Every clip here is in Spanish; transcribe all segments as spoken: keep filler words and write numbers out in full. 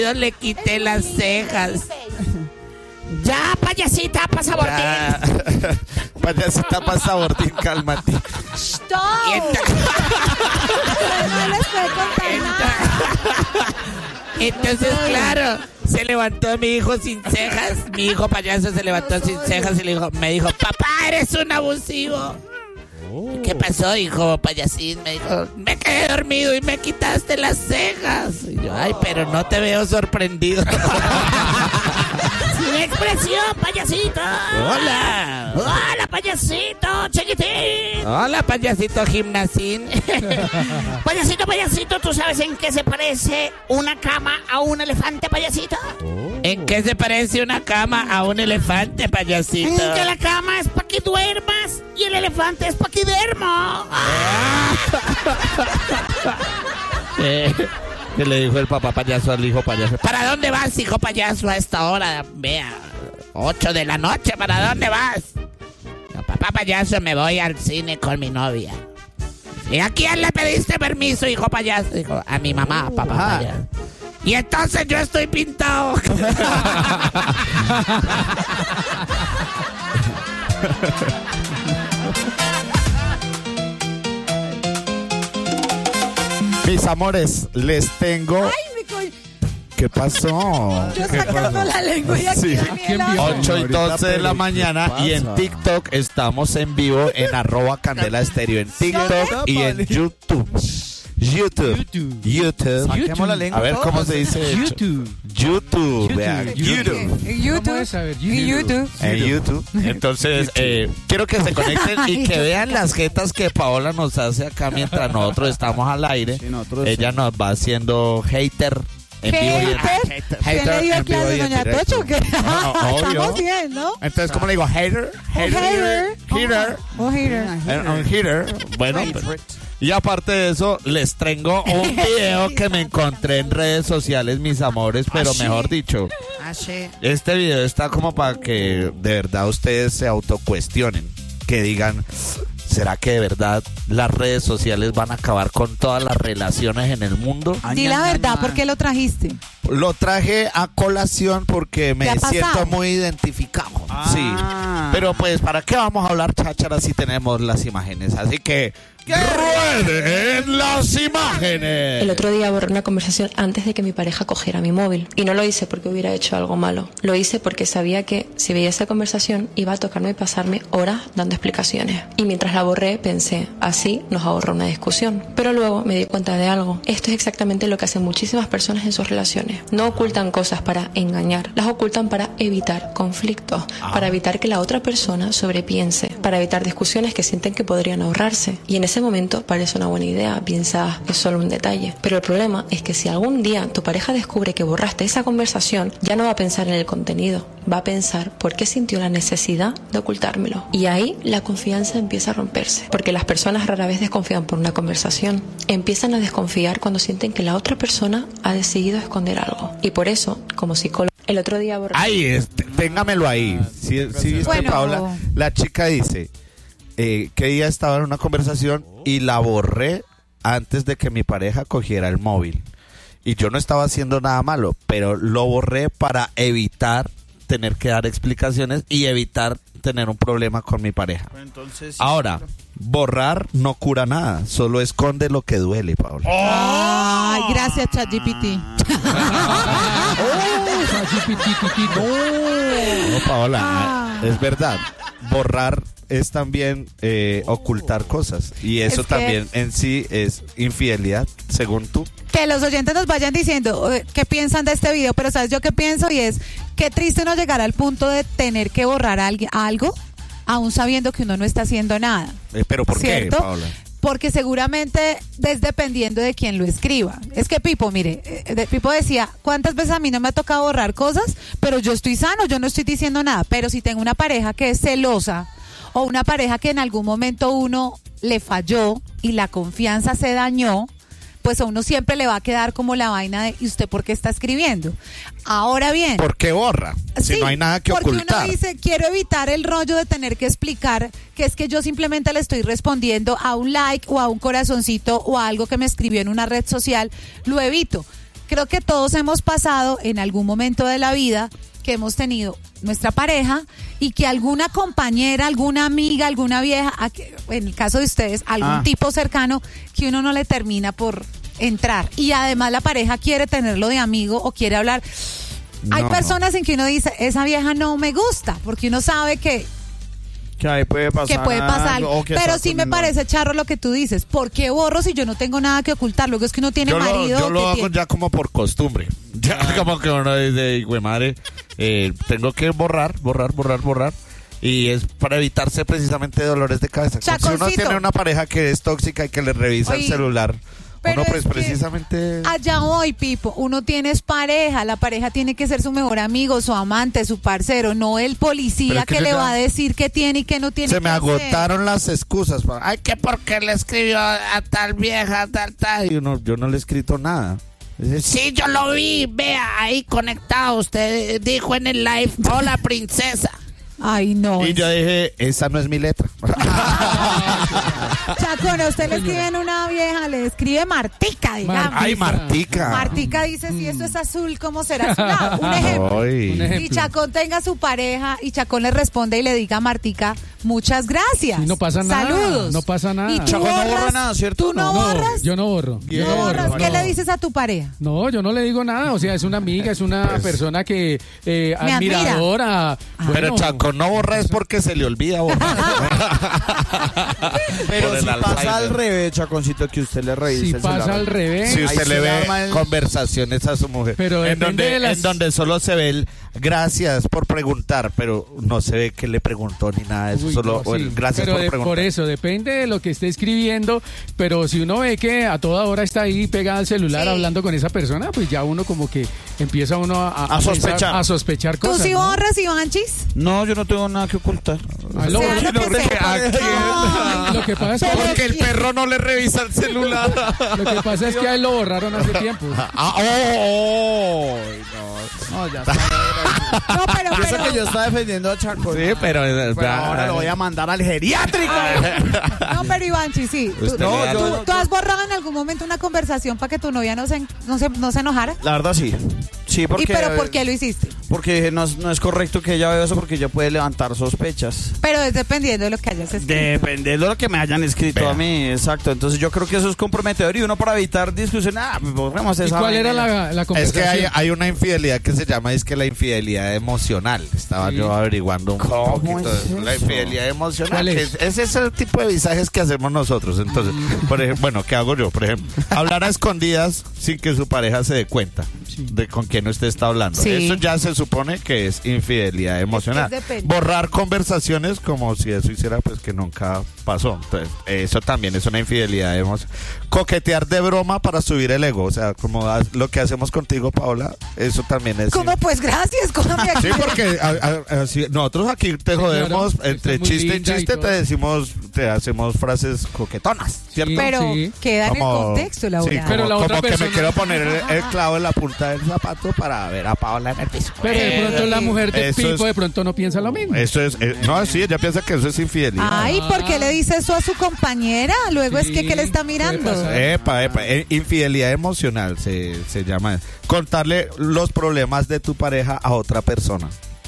le quité las cejas. Ya, payasita, pasabortín. Ya. Payasita, pasabortín, cálmate. ¡Stop! Y ento- No les puedo contar nada. Entonces, claro, se levantó mi hijo sin cejas. Mi hijo payaso se levantó sin cejas y le dijo, me dijo, papá, eres un abusivo. Oh. ¿Qué pasó, hijo payasín? Me dijo, me quedé dormido y me quitaste las cejas. Y yo, ay, pero no te veo sorprendido. Sin expresión, payasito. Hola. Hola, payasito, chiquitín. Hola, payasito gimnasín. Payasito, payasito, ¿tú sabes en qué se parece una cama a un elefante, payasito? ¿En qué se parece una cama a un elefante, payasito? Que la cama es para que duermas y el elefante es para que duermo. Eh, ¿Qué le dijo el papá payaso al hijo payaso? ¿Para dónde vas, hijo payaso, a esta hora? Vea, ocho de la noche, ¿para dónde vas? No, papá payaso, me voy al cine con mi novia. ¿Y a quién le pediste permiso, hijo payaso? Dijo, a mi mamá, papá Ah. payaso. Y entonces yo estoy pintado. Mis amores, les tengo... Ay, mi coño. ¿Qué pasó? Yo ¿Qué sacando pasó? la lengua y aquí Sí. Daniela. ocho y doce de la Ahorita, mañana pero ¿qué y en pasa? TikTok estamos en vivo en arroba Candela Estéreo en TikTok y en YouTube. YouTube. YouTube. Saquemos la lengua A ver cómo todos. se dice. YouTube. YouTube. Vea, YouTube. En ¿Cómo YouTube. es? A ver, En YouTube. En YouTube. Entonces, eh, quiero que se conecten y que vean las jetas que Paola nos hace acá mientras nosotros estamos al aire. Sí, nosotros- Ella nos va haciendo hater en vivo y en ¿Hater? ¿Quién le dio en vivo clases, y en doña directo. Tocho? ¿Qué? No, obvio. Estamos bien, ¿no? Entonces, ¿cómo le digo? Hater. Un hater. Hater. Un hater. Eh, Un hater. Bueno, pues, y aparte de eso, les traigo un video que me encontré en redes sociales, mis amores, pero mejor dicho, Ah, sí. este video está como para que de verdad ustedes se autocuestionen, que digan, ¿será que de verdad las redes sociales van a acabar con todas las relaciones en el mundo? Di la verdad, ¿por qué lo trajiste? Lo traje a colación porque me ¿Te ha pasado? siento muy identificado. Sí. Pero pues, ¿para qué vamos a hablar cháchara si tenemos las imágenes? Así que, ¡rueden las imágenes! El otro día borré una conversación antes de que mi pareja cogiera mi móvil. Y no lo hice porque hubiera hecho algo malo. Lo hice porque sabía que si veía esa conversación iba a tocarme pasarme horas dando explicaciones. Y mientras la borré pensé, así nos ahorra una discusión. Pero luego me di cuenta de algo. Esto es exactamente lo que hacen muchísimas personas en sus relaciones. No ocultan cosas para engañar. Las ocultan para evitar conflictos. Para evitar que la otra persona sobrepiense. Para evitar discusiones que sienten que podrían ahorrarse. Y en ese momento parece una buena idea, piensas es solo un detalle. Pero el problema es que si algún día tu pareja descubre que borraste esa conversación, ya no va a pensar en el contenido, va a pensar por qué sintió la necesidad de ocultármelo. Y ahí la confianza empieza a romperse, porque las personas rara vez desconfían por una conversación, empiezan a desconfiar cuando sienten que la otra persona ha decidido esconder algo. Y por eso, como psicólogo, el otro día borré... Ahí, este, téngamelo ahí. Si, si viste, Bueno. Paola, la chica dice eh, que ella estaba en una conversación y la borré antes de que mi pareja cogiera el móvil. Y yo no estaba haciendo nada malo, pero lo borré para evitar tener que dar explicaciones y evitar tener un problema con mi pareja. Entonces, Ahora, borrar no cura nada, solo esconde lo que duele, Paola. Ay, gracias, ChatGPT. No, Paola, Ah. es verdad. Borrar es también eh, ocultar cosas. Y eso Es que- también en sí es infidelidad, según tú. Que los oyentes nos vayan diciendo eh, qué piensan de este video, pero ¿sabes yo qué pienso? Y es, qué triste no llegar al punto de tener que borrar a alguien- algo, aún sabiendo que uno no está haciendo nada. Eh, ¿Pero por ¿Cierto? qué, Paola? Porque seguramente es dependiendo de quién lo escriba. Es que Pipo, mire, eh, de- Pipo decía, ¿cuántas veces a mí no me ha tocado borrar cosas? Pero yo estoy sano, yo no estoy diciendo nada. Pero si tengo una pareja que es celosa o una pareja que en algún momento uno le falló y la confianza se dañó, pues a uno siempre le va a quedar como la vaina de, ¿y usted por qué está escribiendo? Ahora bien... ¿Por qué borra? Si Sí, no hay nada que porque ocultar. uno dice, quiero evitar el rollo de tener que explicar que es que yo simplemente le estoy respondiendo a un like o a un corazoncito o a algo que me escribió en una red social, lo evito. creo que todos hemos pasado en algún momento de la vida que hemos tenido nuestra pareja y que alguna compañera, alguna amiga, alguna vieja, en el caso de ustedes, algún Ah. tipo cercano que uno no le termina por entrar. Y además la pareja quiere tenerlo de amigo o quiere hablar. Hay No, personas en que uno dice, esa vieja no me gusta, porque uno sabe que Que ahí puede pasar. que puede pasar algo, o que pero está sí me con el- parece charro lo que tú dices. ¿Por qué borro si yo no tengo nada que ocultar? Luego es que uno tiene Yo lo, marido. yo lo que hago tiene- ya como por costumbre. Ya como que uno dice, güey madre, eh, tengo que borrar, borrar, borrar, borrar. Y es para evitarse precisamente dolores de cabeza. Si uno Chaconcito. tiene una pareja que es tóxica y que le revisa Oye, el celular, pero uno pues es que precisamente... allá voy, Pipo. Uno tiene es pareja. La pareja tiene que ser su mejor amigo, su amante, su parcero, no el Pero policía es que que yo le ya- va a decir qué tiene y qué no tiene Se que me hacer. agotaron las excusas. pa- Ay, Que porque le escribió a tal vieja, tal, tal. y uno- yo no le he escrito nada. Es- Sí, yo lo vi, vea, ahí conectado. Usted dijo en el live, hola princesa. Ay, no. Y yo dije, esa no es mi letra. Chacón, a usted le escriben una vieja, le escribe Martica, digamos. Ay, Martica. Martica dice, si esto es azul, ¿cómo será azulado? Un ejemplo. Ay. Un ejemplo. Y Chacón tenga su pareja y Chacón le responde y le diga a Martica, muchas gracias. Sí, no pasa nada, Saludos. no pasa nada. ¿Y tú Chacón no borra borras? nada, ¿cierto? ¿Tú no, No, borras? yo no borro. Yo ¿No no borras? borro. ¿Qué no. le dices a tu pareja? No, yo no le digo nada, o sea, es una amiga, es una Pues- persona que eh, Me admira. admiradora. Pero Bueno, Chaco no borra es porque se le olvida borrar. Pero Por si el pasa Alzheimer. al revés, Chaconcito, que usted le revise si el pasa celular. al revés, Si Ahí usted se le ve llama el- conversaciones a su mujer. Pero en depende donde, de las- en donde solo se ve el gracias por preguntar, pero no se ve que le preguntó ni nada de eso. Uy, solo no, o el sí. gracias Pero por de- preguntar. por eso, depende de lo que esté escribiendo, pero si uno ve que a toda hora está ahí pegada al celular Sí. hablando con esa persona, pues ya uno como que empieza uno a, A pensar- sospechar. a sospechar ¿Tú cosas. sí ¿no? borras, Ivanchis? No, yo no tengo nada que ocultar. Aló, Sea lo lo, que sea. que- lo que pasa es que, Porque el perro no le revisa el celular. lo que pasa es que a él lo borraron hace tiempo. Ah, oh, no. No, ya está. No, pero, Yo sé pero- que yo estaba defendiendo a Chaco. Sí, pero, eh, Pero ya- ahora lo voy a mandar al geriátrico. no, pero Ivanchi, sí. ¿Tú, Usted No, le da- yo- tú- tú has borrado en algún momento una conversación para que tu novia no se, no se, no se enojara? La verdad sí. Sí, porque... ¿Y pero por qué lo hiciste? Porque dije, no, es- no es correcto que ella vea eso porque ella puede levantar sospechas. Pero es dependiendo de lo que hayas escrito. Dependiendo de lo que me hayan escrito Vea. a mí, exacto. Entonces yo creo que eso es comprometedor y uno para evitar discusión, ah, pues borremos ¿Y esa cuál era vaina. la, la Es que conversación? hay, hay una infidelidad que se llama, es que la infidelidad emocional. Estaba Sí. yo averiguando un ¿Cómo poquito. es de La eso? infidelidad emocional. ¿Cuál que es? es? Ese es el tipo de visajes que hacemos nosotros. Entonces, por ejemplo, bueno, ¿qué hago yo? Por ejemplo, hablar a escondidas sin que su pareja se dé cuenta Sí. de con quién usted está hablando. Sí. Eso ya se supone que es infidelidad emocional. depende. Borrar conversaciones como si eso hiciera pues que nunca pasó. Entonces, eso también es una infidelidad emocional. Coquetear de broma para subir el ego. O sea, como haz- lo que hacemos contigo, Paola, eso también es... ¿Cómo? Pues gracias, cómame aquí. Sí, porque a- a- así- nosotros aquí te jodemos, claro. entre Estás muy chiste y linda y chiste todo. te decimos, te hacemos frases coquetonas, ¿cierto? Sí. Pero queda en el Como- contexto, sí, Laura. como, Pero la otra como que persona- me quiero poner el, el clavo en la punta del zapato para ver a Paola en el piso. Pero de pronto la mujer de Eso Pipo es- de pronto no piensa lo mismo. Eso es, eh, no, sí, ella piensa que eso es infidelidad. Ay, ¿por qué le dice eso a su compañera? Luego es que, Sí, ¿qué le está puede mirando? pasar. Epa, epa, eh, infidelidad emocional se, se llama. Contarle los problemas de tu pareja a otra persona.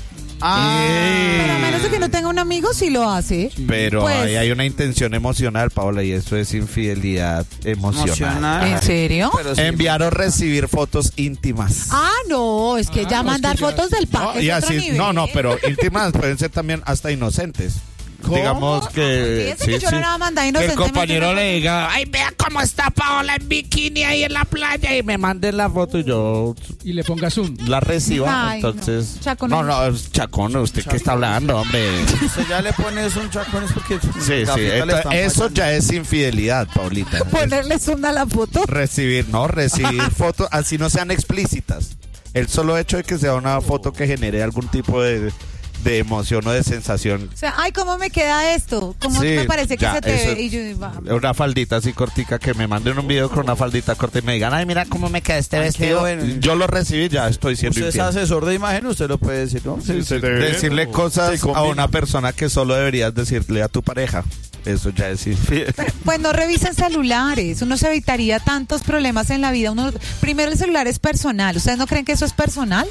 Pero a menos de que no tenga un amigo, sí lo hace. Pero Pues- ahí hay una intención emocional, Paola, y eso es infidelidad emocional. Emocional. ¿En serio? Pero sí. Enviar o recibir fotos íntimas. Ah, no, es que Ah, ya no, es mandar que ya- fotos del No, pa y es otro así, nivel. no, no, pero íntimas pueden ser también hasta inocentes. Digamos que, Fíjese que yo no la voy a mandar que el inocentemente compañero una le foto. diga, Ay, vea cómo está Paola en bikini ahí en la playa y me manden la foto y yo Y le ponga zoom. la reciba. Ay, no. Entonces, Chacón, no, no. no, es Chacón, ¿usted qué está hablando, hombre? Usted ya le pones un chacón es porque... Sí, sí, Gafita le entonces, están eso fallando. ya es infidelidad, Paulita. Ponerle zoom a la foto. Recibir, no, recibir fotos, así no sean explícitas. El solo hecho de que sea una foto que genere algún tipo de, de emoción o de sensación. O sea, ay, ¿cómo me queda esto? ¿Cómo Sí, me parece que ya, se te eso- ve? Y yo, va. Una faldita así cortica, que me manden un video con una faldita corta y me digan, ay, mira cómo me queda este Ay, qué vestido. bueno. Yo lo recibí, ya estoy siendo Usted es infiel. asesor de imagen, usted lo puede decir, ¿no? Sí, sí, decirle cosas Se a combina. una persona que solo deberías decirle a tu pareja. eso ya es infiel. Pues no revisen celulares, uno se evitaría tantos problemas en la vida. Uno, primero el celular es personal, ¿ustedes no creen que eso es personal?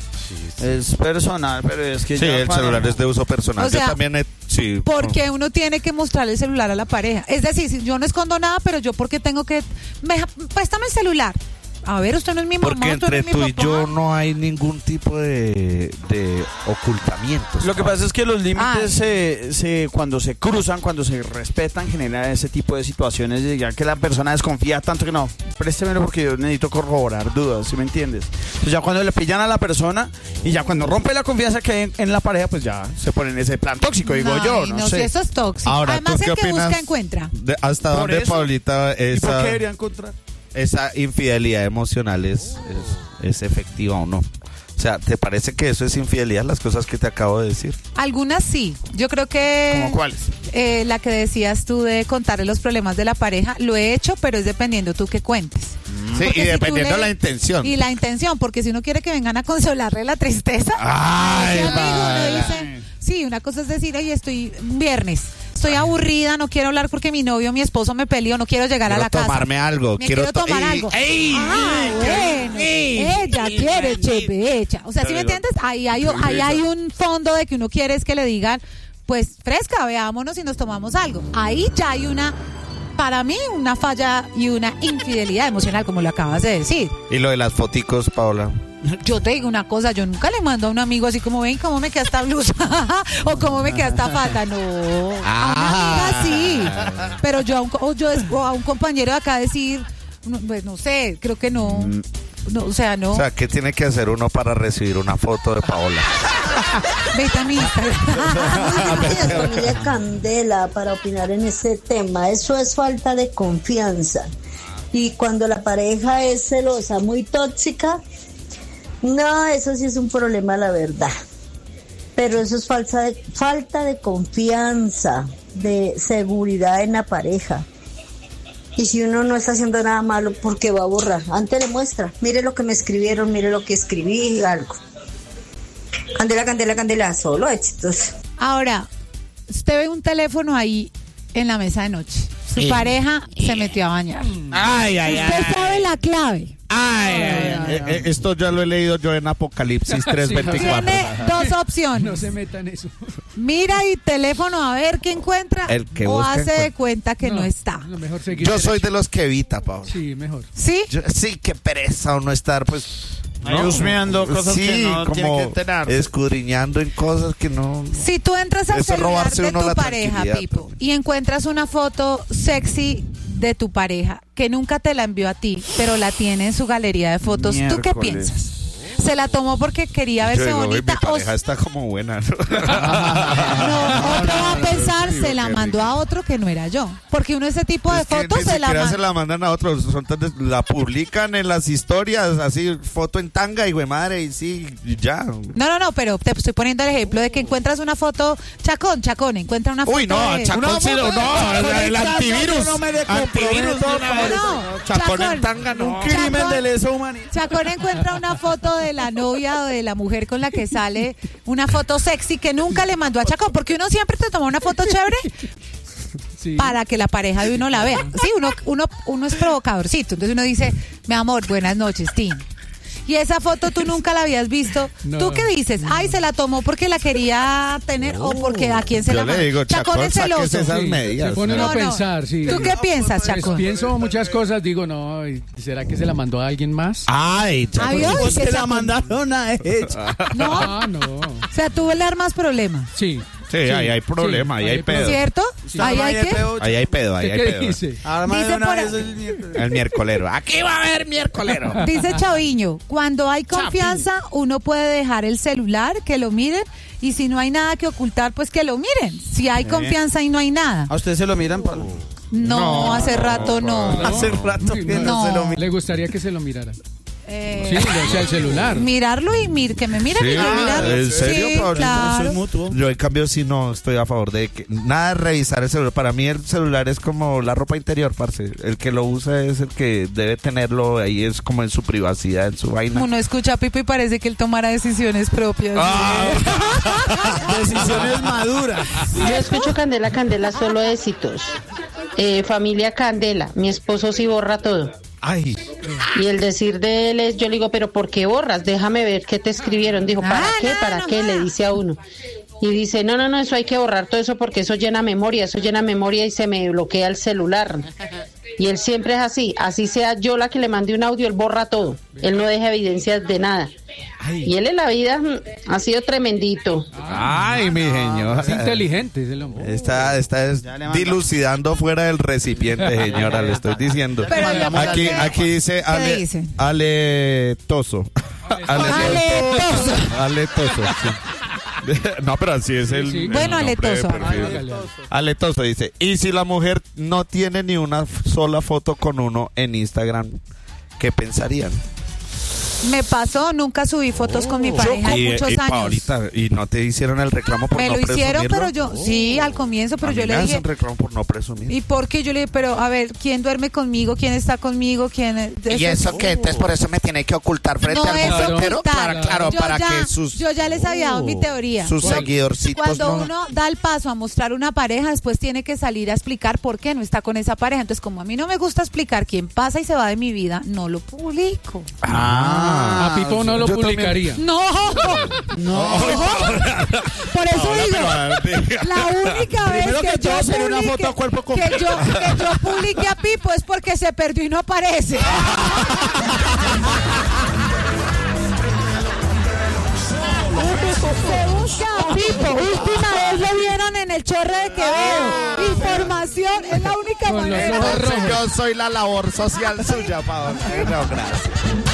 Es personal, pero es que Sí, ya el cuando- celular es de uso personal. O sea, yo también he, sí. Porque uno tiene que mostrarle el celular a la pareja. Es decir, si yo no escondo nada, pero yo porque tengo que... Me, préstame el celular. A ver, usted no es mi mamá, Porque usted no entre es mi tú y papá. yo no hay ningún tipo de, de ocultamientos. Lo que pasa es que los Ay. límites se, se, cuando se cruzan, cuando se respetan, generan ese tipo de situaciones de ya que la persona desconfía tanto que no, préstemelo porque yo necesito corroborar dudas, ¿sí me entiendes? Entonces ya cuando le pillan a la persona y ya cuando rompe la confianza que hay en, en la pareja, pues ya se pone en ese plan tóxico, digo Ay, yo, no, no, sé. si eso es tóxico. Ahora, Además, ¿tú qué el que opinas busca encuentra. de- ¿Hasta Por dónde, eso. Paulita, ¿Y por esa, qué debería encontrar? esa infidelidad emocional es, es, es efectiva o no? O sea, ¿te parece que eso es infidelidad, las cosas que te acabo de decir? Algunas sí. Yo creo que... ¿Cómo cuáles? eh, la que decías tú de contarle los problemas de la pareja, lo he hecho, pero es dependiendo tú que cuentes. Sí, Porque y si tú dependiendo le- de la intención. Y la intención, porque si uno quiere que vengan a consolarle la tristeza, Ay, ese amigo, uno vale. dice, sí, una cosa es decir, oye, estoy viernes, estoy aburrida, no quiero hablar porque mi novio, mi esposo me peleó, no quiero llegar Quiero a la casa. tomarme algo. Me quiero, quiero tomar to- algo. ¡Ey! Ah, bueno, ella quiere chepecha. O sea, ¿sí me entiendes? Ahí hay, ahí hay un fondo de que uno quiere es que le digan, pues fresca, veámonos y nos tomamos algo. Ahí ya hay una, para mí, una falla y una infidelidad emocional, como lo acabas de decir. Y lo de las foticos, Paola. Yo te digo una cosa, yo nunca le mando a un amigo así como, ven, cómo me queda esta blusa o cómo me queda esta falda. No, a una amiga sí, pero yo a un, o yo o a un compañero de acá decir, no, pues no sé, creo que no, no, o sea, no. O sea, ¿qué tiene que hacer uno para recibir una foto de Paola? Vete a mi Instagram. Buenos días, familia Candela, para opinar en ese tema. Eso es falta de confianza. Y cuando la pareja es celosa, muy tóxica, no, eso sí es un problema, la verdad. Pero eso es falsa de, falta de confianza, de seguridad en la pareja. Y si uno no está haciendo nada malo, ¿por qué va a borrar? Antes le muestra, mire lo que me escribieron, mire lo que escribí, algo. Candela, Candela, Candela, solo éxitos. Ahora, usted ve un teléfono ahí en la mesa de noche. Su Sí. pareja se metió a bañar. Ay, ay, ay. Usted sabe la clave. Ay, ay, ay. Eh, eh, esto ya lo he leído yo en Apocalipsis tres veinticuatro. Tiene dos opciones. No se metan eso. Mira y teléfono a ver qué encuentra El que o busca hace de encuentra. cuenta que no, está. Lo mejor seguir Yo soy derecho. de los que evita, Paola. Sí, mejor. ¿Sí? Yo- sí, qué pereza uno estar, pues... Ahí husmeando cosas sí, que no tiene como que enterarse. escudriñando en cosas que no... Si tú entras al Eso es celular robarse de uno tu la pareja, tranquilidad. Pipo, y encuentras una foto sexy de tu pareja que nunca te la envió a ti, pero la tiene en su galería de fotos, ¿tú qué Miércoles. piensas? ¿Se la tomó porque quería Yo verse digo, "Uy, bonita? mi o pareja está como buena, ¿no?" no, otro va a pensar, digo, se la qué mandó a otro que no era yo. Porque uno ese tipo de Es que fotos ni se la siquiera manda. se la mandan a otros, son tan des- la publican en las historias, así, foto en tanga y güey madre, y sí, y ya. No, no, no, pero te estoy poniendo el ejemplo de que encuentras una foto, Chacón, Chacón, encuentra una foto Uy, no, de... Chacón sí, no, no, el antivirus. No me de Antivirus de una vez. No, Chacón Chacón. en tanga, no. crimen Chacón. de lesa humanidad. Chacón encuentra una foto de la novia o de la mujer con la que sale, una foto sexy que nunca le mandó a Chacón, porque uno siempre te toma una foto chévere Sí. para que la pareja de uno la vea. Sí, uno, uno, uno es provocadorcito, entonces uno dice, mi amor, buenas noches, Tim. Y esa foto tú nunca la habías visto. No. ¿Tú qué dices? Ay, se la tomó porque la quería tener o porque a quién se Yo la le mandó. digo, Chacón, es celoso. sáquese esas Sí, medias. se pone uno No, a no. pensar, sí. ¿Tú qué piensas, Pues Chacón? pienso muchas cosas, digo, no, ¿y ¿será que se la mandó a alguien más? Ay, Chacón. Ay, ay, Pues que que la Chacón- mandaron a ella. No, Ah, no. o sea, tú le armas problemas, Sí. Sí, ahí hay problema, ahí hay pedo. ¿cierto? Ahí hay que... Ahí hay pedo, ahí ¿Qué, hay qué pedo. dice? Arma Dice de una por vez ahí- el miércoles. El miércolero. Aquí va a haber miércolero. Dice Chaviño, cuando hay confianza uno puede dejar el celular, que lo miren, y si no hay nada que ocultar, pues que lo miren. Si hay confianza y no hay nada. ¿A ustedes se lo miran, Pablo? No, No, hace rato no. Hace rato Uy, que no. no se lo miran. Le gustaría que se lo mirara. Eh, Sí, o sea, el celular. Mirarlo y mir, que me miren y Sí, yo mirarlo. ¿en serio, Sí, Pablito? claro. Eso es mutuo. Yo en cambio sí no estoy a favor de que nada de revisar el celular. Para mí el celular es como la ropa interior, parce. El que lo usa es el que debe tenerlo ahí, es como en su privacidad, en su vaina. Uno escucha a Pipo y parece que él tomara decisiones propias. Ah. Decisiones maduras. Yo escucho Candela, Candela, solo éxitos. Eh, familia Candela, mi esposo sí borra todo. Ay. Y el decir de él es, yo le digo, pero ¿por qué borras? Déjame ver qué te escribieron. Dijo, ¿para Ah, qué? no, ¿Para no, qué? no. Le dice a uno. Y dice, no, no, no, eso hay que borrar todo eso porque eso llena memoria, eso llena memoria y se me bloquea el celular. Y él siempre es así, así sea yo la que le mandé un audio, él borra todo. Él no deja evidencias de nada. Y él en la vida mm, ha sido tremendito. Ay, mi señor. Es inteligente, es el hombre. Está, está es Ya le manda. dilucidando fuera del recipiente, señora, le estoy diciendo. Pero digamos Aquí, que- aquí dice ¿Qué Ale, dice? aletoso. Aletoso. Aletoso, sí. No, pero así es el, Sí, sí. el Bueno, nombre de aletoso. perfil. Hágale. Aletoso dice, y si la mujer no tiene ni una sola foto con uno en Instagram, ¿qué pensarían? Me pasó, nunca subí fotos con mi pareja y, en muchos y años. Paulita, ¿y no te hicieron el reclamo por Me no lo hicieron, presumirlo? pero yo, sí, al comienzo, pero A yo mí le me dije, hacen reclamo por no presumir. ¿y por qué? Yo le dije, pero a ver, ¿quién duerme conmigo? ¿Quién está conmigo? ¿Quién es? Y eso que entonces por eso me tiene que ocultar frente No al es mundo. Claro. ocultar. Claro, claro, yo para ya, que sus- yo ya les había dado mi teoría. Sus Yo- seguidorcitos Cuando no. uno da el paso a mostrar una pareja, después tiene que salir a explicar por qué no está con esa pareja. Entonces, como a mí no me gusta explicar quién pasa y se va de mi vida, no lo publico. Ah, A Pipo no lo yo también- publicaría. No, no. Por eso digo, la única vez Primero que, que todo, yo sería una publique- foto a cuerpo que yo, que yo publique a Pipo es porque se perdió y no aparece. Se busca a Pipo. Última vez lo vieron en el Chorro de Quevedo. Información es la única Con los manera. ojos rojos. Yo soy la labor social suya, Paola. No, gracias.